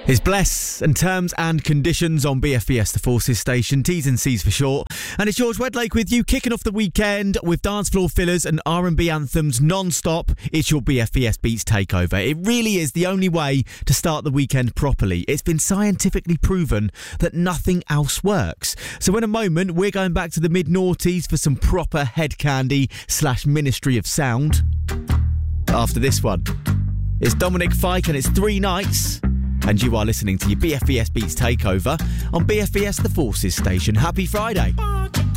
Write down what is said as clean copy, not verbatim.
Is Bless and Terms and Conditions on BFBS, the Forces station, T's and C's for short. And it's George Wedlake with you, kicking off the weekend with dance floor fillers and R&B anthems non-stop. It's your BFBS Beats Takeover. It really is the only way to start the weekend properly. It's been scientifically proven that nothing else works. So in a moment, we're going back to the mid-noughties for some proper head candy / Ministry of Sound. After this one, it's Dominic Fike and it's 3 Nights. And you are listening to your BFBS Beats Takeover on BFBS The Forces station. Happy Friday.